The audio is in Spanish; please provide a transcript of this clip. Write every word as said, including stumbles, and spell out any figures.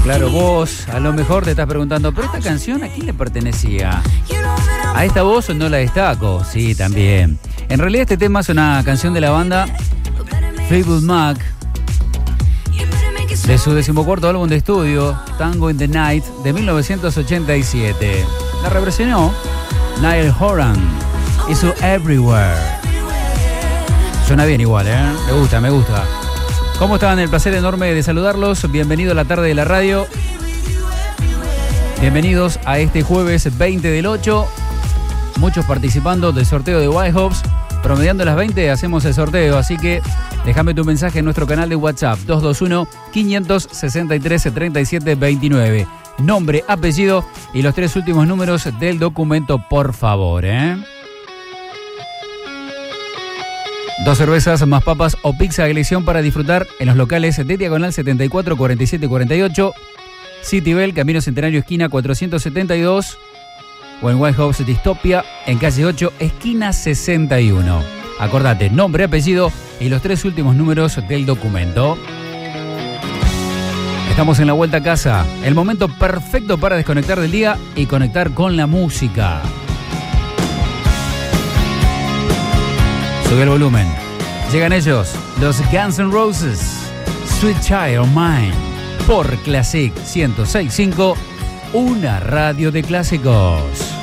Claro, vos a lo mejor te estás preguntando, ¿pero esta canción a quién le pertenecía? ¿A esta voz no la destaco? Sí, también. En realidad este tema es una canción de la banda Fleetwood Mac, de su decimocuarto álbum de estudio, Tango in the Night, de mil novecientos ochenta y siete. La reversionó Niall Horan y su Everywhere. Suena bien igual, ¿eh? Me gusta, me gusta. ¿Cómo estaban? El placer enorme de saludarlos. Bienvenido a la tarde de la radio. Bienvenidos a este jueves veinte del ocho. Muchos participando del sorteo de White Hops. Promediando las veinte hacemos el sorteo, así que déjame tu mensaje en nuestro canal de WhatsApp dos dos uno, cinco seis tres, tres siete dos nueve. Nombre, apellido y los tres últimos números del documento, por favor, ¿eh? Dos cervezas más papas o pizza de elección para disfrutar en los locales de Diagonal setenta y cuatro, cuarenta y siete cuarenta y ocho, Citibel, Camino Centenario, esquina cuatrocientos setenta y dos, o en White House Distopia, en calle ocho, esquina sesenta y uno. Acordate, nombre, apellido y los tres últimos números del documento. Estamos en la vuelta a casa, el momento perfecto para desconectar del día y conectar con la música. Sube el volumen. Llegan ellos, los Guns N' Roses, Sweet Child of Mine, por Classic ciento seis punto cinco, una radio de clásicos.